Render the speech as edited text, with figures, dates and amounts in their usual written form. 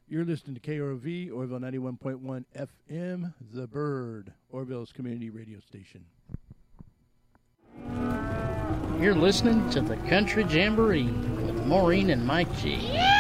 You're listening to KROV, Orville 91.1 FM, The Bird, Orville's community radio station. You're listening to the Country Jamboree with Maureen and Mike G. Yeah!